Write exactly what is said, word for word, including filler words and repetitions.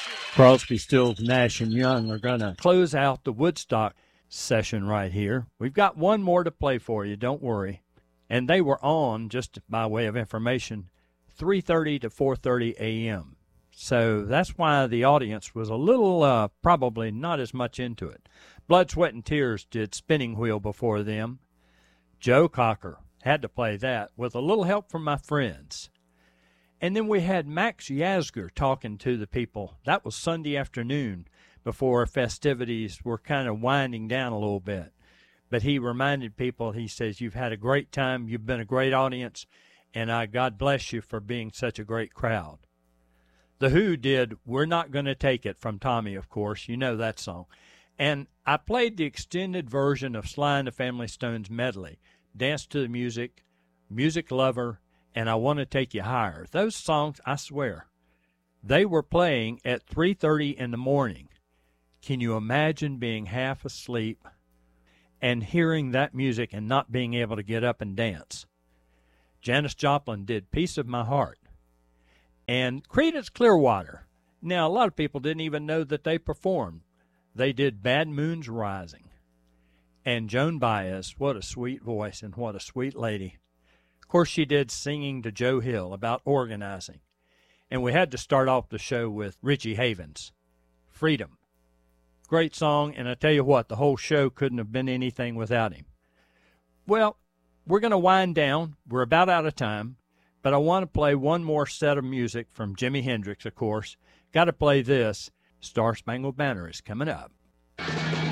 Crosby, Stills, Nash and Young are going to close out the Woodstock session right here. We've got one more to play for you, don't worry. And they were on, just by way of information, three thirty to four thirty a.m. So that's why the audience was a little, uh, probably not as much into it. Blood, Sweat, and Tears did Spinning Wheel before them. Joe Cocker had to play that with a little help from my friends. And then we had Max Yasgur talking to the people. That was Sunday afternoon before festivities were kind of winding down a little bit. But he reminded people, he says, you've had a great time, you've been a great audience, and I God bless you for being such a great crowd. The Who did We're Not Gonna Take It from Tommy, of course. You know that song. And I played the extended version of Sly and the Family Stone's medley, Dance to the Music, Music Lover, and I Want to Take You Higher. Those songs, I swear, they were playing at three thirty in the morning. Can you imagine being half asleep and hearing that music and not being able to get up and dance? Janis Joplin did Piece of My Heart. And Creedence Clearwater. Now, a lot of people didn't even know that they performed. They did Bad Moons Rising. And Joan Baez, what a sweet voice and what a sweet lady. Of course, she did Singing to Joe Hill about organizing. And we had to start off the show with Richie Havens, Freedom. Great song, and I tell you what, the whole show couldn't have been anything without him. Well, we're going to wind down. We're about out of time, but I want to play one more set of music from Jimi Hendrix, of course. Got to play this. Star Spangled Banner is coming up.